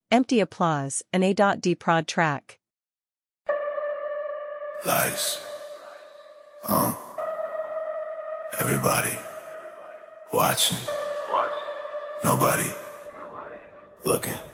Empty applause, an A.D prod track. Lights. Everybody watching. Nobody looking.